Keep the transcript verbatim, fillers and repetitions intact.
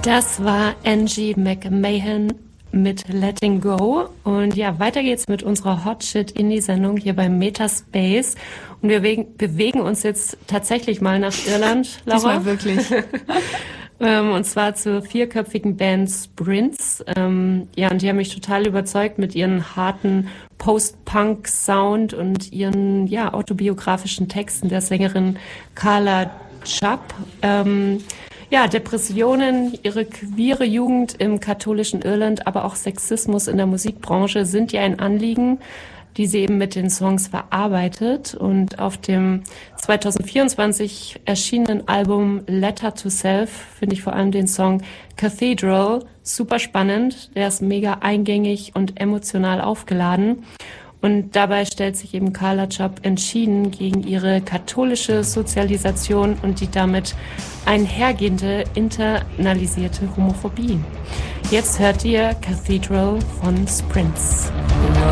Das war Angie McMahon mit Letting Go. Und ja, weiter geht's mit unserer Hot Shit Indie-Sendung hier beim Metaspace. Und wir wegen, bewegen uns jetzt tatsächlich mal nach Irland, Laura. Diesmal wirklich. ähm, und zwar zur vierköpfigen Band Sprints. Ähm, ja, und die haben mich total überzeugt mit ihren harten Post-Punk-Sound und ihren ja autobiografischen Texten der Sängerin Carla Chubb. Ähm, Ja, Depressionen, ihre queere Jugend im katholischen Irland, aber auch Sexismus in der Musikbranche sind ja ein Anliegen, die sie eben mit den Songs verarbeitet. Und auf dem zwanzig vierundzwanzig erschienenen Album Letter to Self finde ich vor allem den Song Cathedral super spannend. Der ist mega eingängig und emotional aufgeladen. Und dabei stellt sich eben Carla Chubb entschieden gegen ihre katholische Sozialisation und die damit einhergehende internalisierte Homophobie. Jetzt hört ihr Cathedral von Sprints.